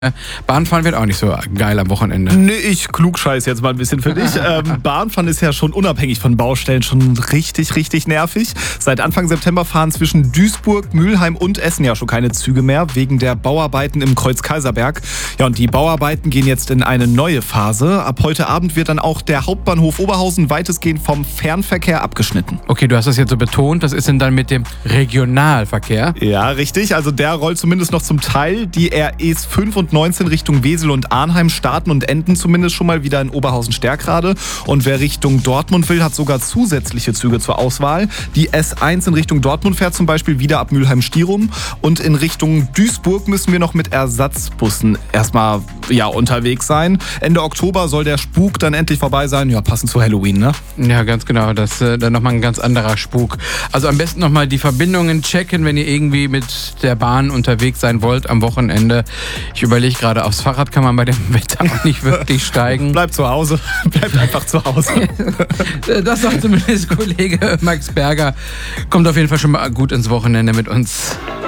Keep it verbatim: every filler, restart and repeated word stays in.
Bahnfahren wird auch nicht so geil am Wochenende. Nee, ich klugscheiß jetzt mal ein bisschen für dich. ähm, Bahnfahren ist ja schon unabhängig von Baustellen schon richtig, richtig nervig. Seit Anfang September fahren zwischen Duisburg, Mülheim und Essen ja schon keine Züge mehr, wegen der Bauarbeiten im Kreuz-Kaiserberg. Ja, und die Bauarbeiten gehen jetzt in eine neue Phase. Ab heute Abend wird dann auch der Hauptbahnhof Oberhausen weitestgehend vom Fernverkehr abgeschnitten. Okay, du hast das jetzt so betont. Das ist denn dann mit dem Regionalverkehr? Ja, richtig. Also der rollt zumindest noch zum Teil. Die R Es fünf und neunzehn Richtung Wesel und Arnheim starten und enden zumindest schon mal wieder in Oberhausen-Stärkrade. Und wer Richtung Dortmund will, hat sogar zusätzliche Züge zur Auswahl. Die S eins in Richtung Dortmund fährt zum Beispiel wieder ab Mülheim-Stierum. Und in Richtung Duisburg müssen wir noch mit Ersatzbussen erstmal ja, unterwegs sein. Ende Oktober soll der Spuk dann endlich vorbei sein. Ja, passend zu Halloween, ne? Ja, ganz genau. Das ist äh, dann nochmal ein ganz anderer Spuk. Also am besten nochmal die Verbindungen checken, wenn ihr irgendwie mit der Bahn unterwegs sein wollt am Wochenende. Ich überlege gerade, aufs Fahrrad kann man bei dem Wetter auch nicht wirklich steigen. Bleibt zu Hause. Bleibt einfach zu Hause. Das sagt zumindest Kollege Max Berger. Kommt auf jeden Fall schon mal gut ins Wochenende mit uns.